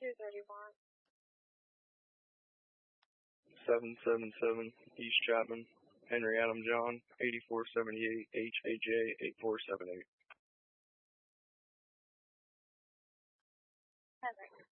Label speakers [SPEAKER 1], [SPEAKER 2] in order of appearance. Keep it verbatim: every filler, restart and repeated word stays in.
[SPEAKER 1] two thirty-one.
[SPEAKER 2] seven seven seven East Chapman, Henry Adam John, eighty-four seventy-eight H A J eight four seven eight.
[SPEAKER 1] Henry.